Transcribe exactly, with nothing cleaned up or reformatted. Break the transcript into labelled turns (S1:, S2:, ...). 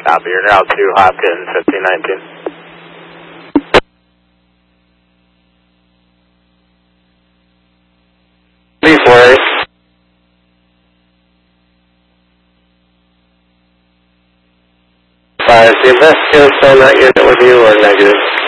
S1: Copy, you're now two Hopkins, fifteen nineteen. Before. Five, the investigator still not unit with you or negative?